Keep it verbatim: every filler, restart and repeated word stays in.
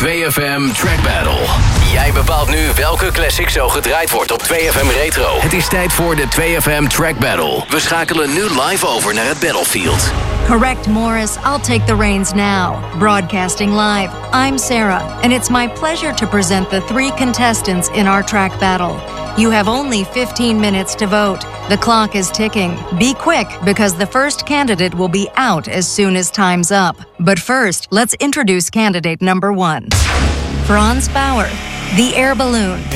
twee F M Track Battle. Jij bepaalt nu welke classic zo gedraaid wordt op twee F M Retro. Het is tijd voor de twee F M Track Battle. We schakelen nu live over naar het battlefield. Correct, Morris. I'll take the reins now. Broadcasting live, I'm Sarah, and it's my pleasure to present the three contestants in our track battle. You have only fifteen minutes to vote. The clock is ticking. Be quick, because the first candidate will be out as soon as time's up. But first, let's introduce candidate number one. Franz Bauer, the air balloon.